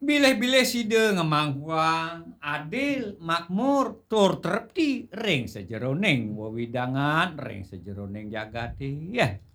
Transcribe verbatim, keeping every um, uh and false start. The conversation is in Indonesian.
Bilih-bilih sida ngemangkuang, adil, makmur, tur trepti ring sajeroning wewidangan ring sajeroning jagate, yah.